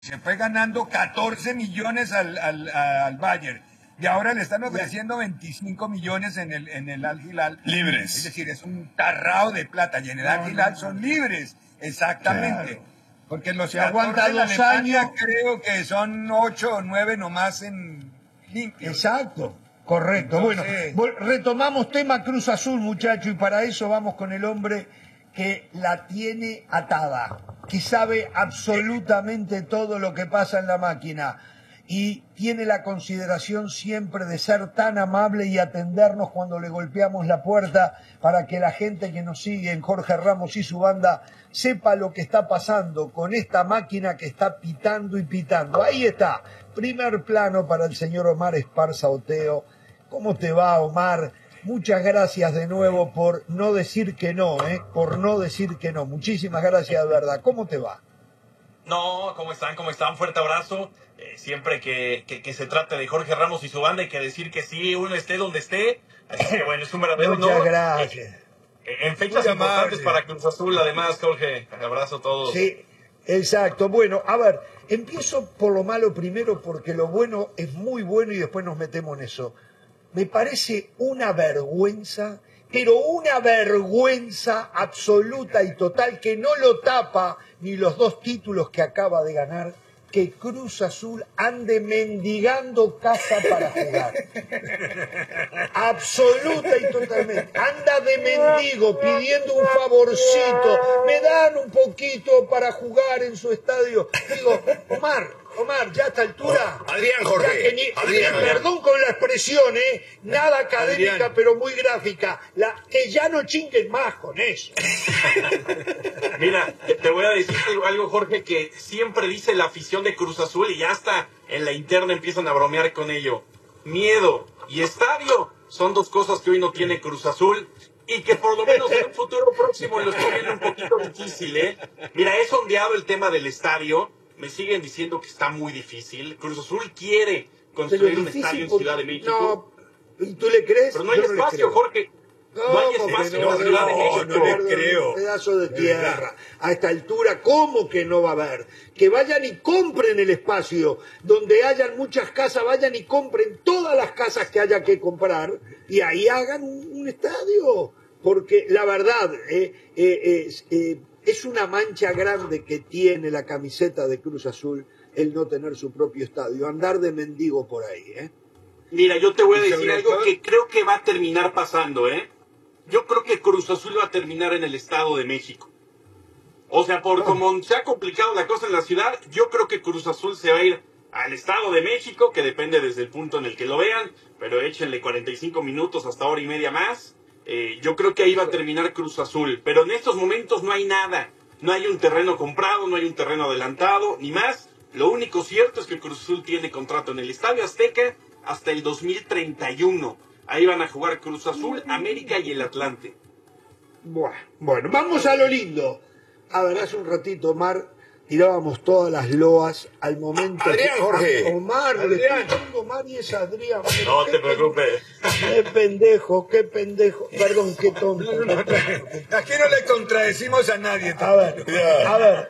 Se fue ganando 14 millones al Bayern. Y ahora le están ofreciendo 25 millones en el Al Hilal. Libres. Es decir, es un tarrao de plata. Y en el Al Hilal son libres. Exactamente. Claro. Porque los se aguanta 2 Alemania, años. Creo que son 8 o 9 nomás en limpio. Exacto. Correcto. Entonces, bueno, retomamos tema Cruz Azul, muchacho, y para eso vamos con el hombre que la tiene atada, que sabe absolutamente todo lo que pasa en la máquina y tiene la consideración siempre de ser tan amable y atendernos cuando le golpeamos la puerta para que la gente que nos sigue en Jorge Ramos y su banda sepa lo que está pasando con esta máquina que está pitando y pitando. Ahí está, primer plano para el señor Omar Esparza Oteo. ¿Cómo te va, Omar? Muchas gracias de nuevo por no decir que no, por no decir que no. Muchísimas gracias, de verdad. ¿Cómo te va? No, ¿cómo están? ¿Cómo están? Fuerte abrazo. Siempre que se trate de Jorge Ramos y su banda hay que decir que sí, uno esté donde esté. Así que bueno, es un verdadero honor. Muchas gracias. En fechas importantes para Cruz Azul, además, Jorge. Abrazo a todos. Sí, exacto. Bueno, a ver, empiezo por lo malo primero porque lo bueno es muy bueno y después nos metemos en eso. Me parece una vergüenza, pero una vergüenza absoluta y total que no lo tapa ni los 2 títulos que acaba de ganar, que Cruz Azul ande mendigando casa para jugar. Absoluta y totalmente. Anda de mendigo pidiendo un favorcito. Me dan un poquito para jugar en su estadio. Digo, Omar, ya a esta altura. Adrián, Jorge. Adrián. Perdón con la expresión, nada académica, Adrián, pero muy gráfica. Que ya no chingues más con eso. Mira, te voy a decir algo, Jorge, que siempre dice la afición de Cruz Azul y hasta en la interna empiezan a bromear con ello. Miedo y estadio son 2 cosas que hoy no tiene Cruz Azul y que por lo menos en un futuro próximo lo estoy viendo un poquito difícil, Mira, he sondeado el tema del estadio. Me siguen diciendo que está muy difícil. Cruz Azul quiere construir un estadio en Ciudad de México. No, ¿y tú le crees? Pero no hay espacio, Jorge. No hay espacio en Ciudad de México. No le creo. Un pedazo de tierra. A esta altura, ¿cómo que no va a haber? Que vayan y compren el espacio. Donde hayan muchas casas, vayan y compren todas las casas que haya que comprar y ahí hagan un estadio. Porque la verdad, es una mancha grande que tiene la camiseta de Cruz Azul el no tener su propio estadio, andar de mendigo por ahí, Mira, yo te voy a decir algo que creo que va a terminar pasando, Yo creo que Cruz Azul va a terminar en el Estado de México. O sea, por como se ha complicado la cosa en la ciudad, yo creo que Cruz Azul se va a ir al Estado de México, que depende desde el punto en el que lo vean, pero échenle 45 minutos hasta hora y media más. Yo creo que ahí va a terminar Cruz Azul, pero en estos momentos no hay nada, no hay un terreno comprado, no hay un terreno adelantado, ni más. Lo único cierto es que Cruz Azul tiene contrato en el Estadio Azteca hasta el 2031. Ahí van a jugar Cruz Azul, América y el Atlante. Bueno, vamos a lo lindo. A ver, hace un ratito, Omar, tirábamos todas las loas al momento. Adrián, Jorge. Omar, Adrián. le estoy diciendo Omar y es Adrián. No te preocupes. Qué pendejo. Perdón, qué tonto. Aquí no le contradecimos a nadie. A ver,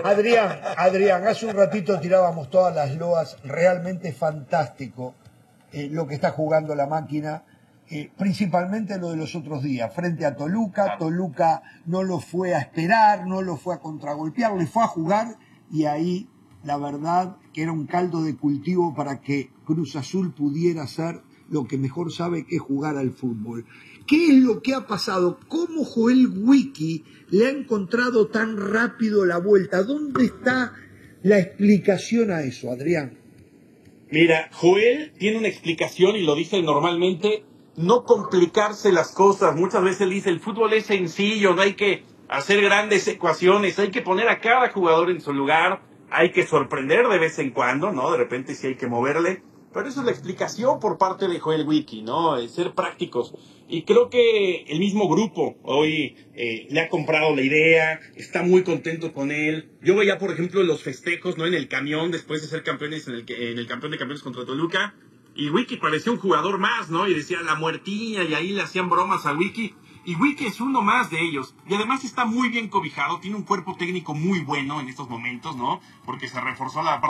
Adrián, hace un ratito tirábamos todas las loas, realmente fantástico lo que está jugando la máquina, principalmente lo de los otros días, frente a Toluca. Toluca no lo fue a esperar, no lo fue a contragolpear, le fue a jugar y ahí la verdad que era un caldo de cultivo para que Cruz Azul pudiera hacer lo que mejor sabe, que es jugar al fútbol. ¿Qué es lo que ha pasado? ¿Cómo Joel Wiki le ha encontrado tan rápido la vuelta? ¿Dónde está la explicación a eso, Adrián? Mira, Joel tiene una explicación y lo dice normalmente, no complicarse las cosas. Muchas veces él dice, el fútbol es sencillo, no hay que hacer grandes ecuaciones, hay que poner a cada jugador en su lugar, hay que sorprender de vez en cuando, ¿no? De repente sí hay que moverle. Pero esa es la explicación por parte de Joel Wiki, ¿no? El ser prácticos. Y creo que el mismo grupo hoy le ha comprado la idea, está muy contento con él. Yo veía, por ejemplo, los festejos, ¿no? En el camión, después de ser campeones en el campeón de campeones contra Toluca. Y Wiki parecía un jugador más, ¿no? Y decía la muertilla, y ahí le hacían bromas a Wiki. Y Wiki es uno más de ellos. Y además está muy bien cobijado, tiene un cuerpo técnico muy bueno en estos momentos, ¿no? Porque se reforzó la parte